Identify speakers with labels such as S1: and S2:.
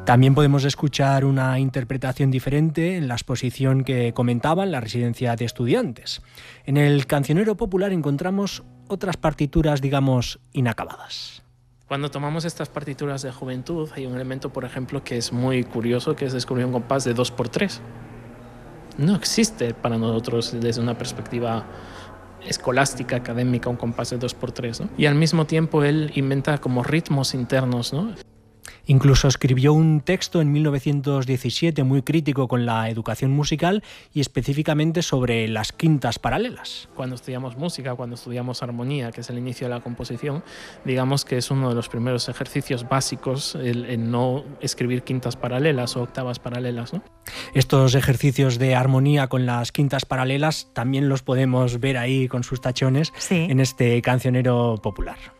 S1: También podemos escuchar una interpretación diferente en la exposición que comentaba en la residencia de estudiantes. En el cancionero popular encontramos otras partituras, digamos, inacabadas.
S2: Cuando tomamos estas partituras de juventud, hay un elemento, por ejemplo, que es muy curioso, que es descubrir un compás de 2x3. No existe para nosotros desde una perspectiva escolástica, académica, un compás de 2x3, ¿no? Y al mismo tiempo él inventa como ritmos internos, ¿no?
S1: Incluso escribió un texto en 1917 muy crítico con la educación musical y específicamente sobre las quintas paralelas.
S2: Cuando estudiamos música, cuando estudiamos armonía, que es el inicio de la composición, digamos que es uno de los primeros ejercicios básicos el no escribir quintas paralelas o octavas paralelas, ¿no?
S1: Estos ejercicios de armonía con las quintas paralelas también los podemos ver ahí con sus tachones en este cancionero popular.